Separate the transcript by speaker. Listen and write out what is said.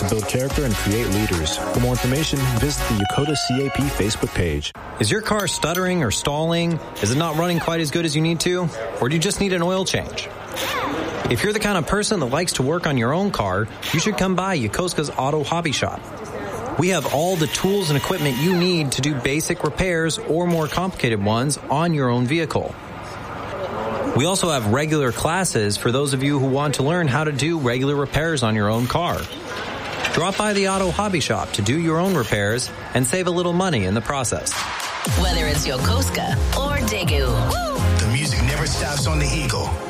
Speaker 1: to build character and create leaders. For more information, visit the Yokota CAP Facebook page.
Speaker 2: Is your car stuttering or stalling? Is it not running quite as good as you need to? Or do you just need an oil change? If you're the kind of person that likes to work on your own car, you should come by Yokosuka's Auto Hobby Shop. We have all the tools and equipment you need to do basic repairs or more complicated ones on your own vehicle. We also have regular classes for those of you who want to learn how to do regular repairs on your own car. Drop by the Auto Hobby Shop to do your own repairs and save a little money in the process.
Speaker 3: Whether it's Yokosuka or Daegu,
Speaker 4: the music never stops on the Eagle.